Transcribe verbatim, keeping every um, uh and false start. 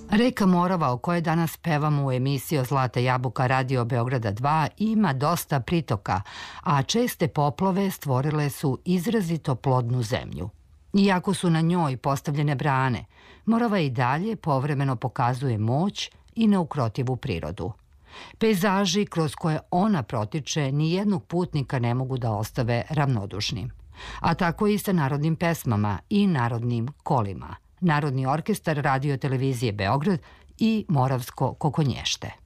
Reka Morava, o kojoj danas pevamo u emisiji Zlata jabuka Radio Beograda dva, ima dosta pritoka, a česte poplove stvorile su izrazito plodnu zemlju. Iako su na njoj postavljene brane, Morava i dalje povremeno pokazuje moć i neukrotivu prirodu. Pejzaži kroz koje ona protiče nijednog putnika ne mogu da ostave ravnodušnim. A tako i sa narodnim pesmama i narodnim kolima. Narodni orkestar Radio televizije Beograd i Moravsko kokonješte.